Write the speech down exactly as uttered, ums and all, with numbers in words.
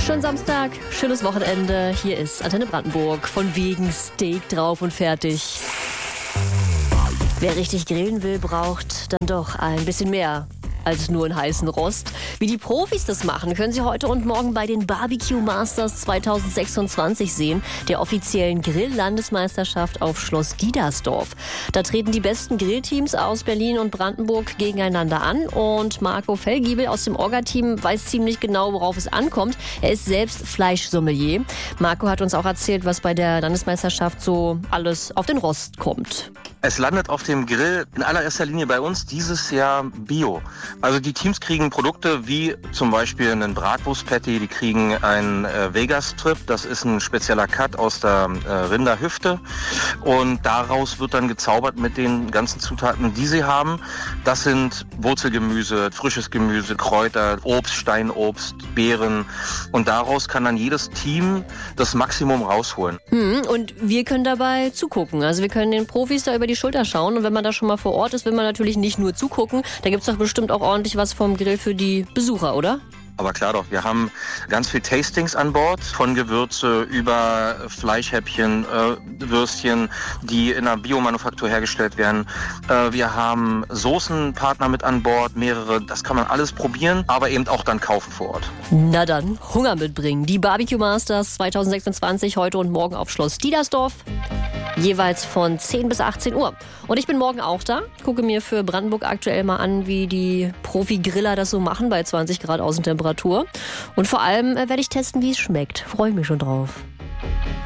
Schönen Samstag, schönes Wochenende. Hier ist Antenne Brandenburg. Von wegen Steak drauf und fertig. Wer richtig grillen will, braucht dann doch ein bisschen mehr als nur einen heißen Rost. Wie die Profis das machen, können Sie heute und morgen bei den Barbecue Masters zwanzig sechsundzwanzig sehen, der offiziellen Grill-Landesmeisterschaft auf Schloss Diedersdorf. Da treten die besten Grillteams aus Berlin und Brandenburg gegeneinander an und Marco Fellgiebel aus dem Orga-Team weiß ziemlich genau, worauf es ankommt. Er ist selbst Fleischsommelier. Marco hat uns auch erzählt, was bei der Landesmeisterschaft so alles auf den Rost kommt. Es landet auf dem Grill in allererster Linie bei uns dieses Jahr Bio. Also die Teams kriegen Produkte wie zum Beispiel einen Bratwurst-Patty, die kriegen einen äh, Vegas-Strip, das ist ein spezieller Cut aus der äh, Rinderhüfte und daraus wird dann gezaubert mit den ganzen Zutaten, die sie haben. Das sind Wurzelgemüse, frisches Gemüse, Kräuter, Obst, Steinobst, Beeren und daraus kann dann jedes Team das Maximum rausholen. Hm, und wir können dabei zugucken, also wir können den Profis da über die Schulter schauen und wenn man da schon mal vor Ort ist, will man natürlich nicht nur zugucken, da gibt es doch bestimmt auch ordentlich was vom Grill für die Besucher, oder? Aber klar doch, wir haben ganz viel Tastings an Bord, von Gewürze über Fleischhäppchen, äh, Würstchen, die in einer Biomanufaktur hergestellt werden. Äh, wir haben Soßenpartner mit an Bord, mehrere, das kann man alles probieren, aber eben auch dann kaufen vor Ort. Na dann, Hunger mitbringen. Die Barbecue Masters zwanzig sechsundzwanzig heute und morgen auf Schloss Diedersdorf. Jeweils von zehn bis achtzehn Uhr. Und ich bin morgen auch da, gucke mir für Brandenburg aktuell mal an, wie die Profi-Griller das so machen bei zwanzig Grad Außentemperatur. Und vor allem werde ich testen, wie es schmeckt. Freue ich mich schon drauf.